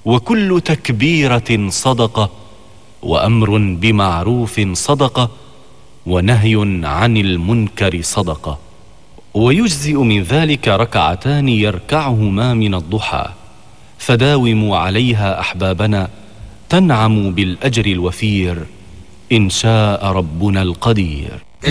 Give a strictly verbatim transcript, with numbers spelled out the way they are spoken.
وكل تكبيرة صدقة، وأمر بمعروف صدقة، ونهي عن المنكر صدقة. ويجزئ من ذلك ركعتان يركعهما من الضحى، فداوموا عليها أحبابنا تنعموا بالأجر الوفير إن شاء ربنا القدير.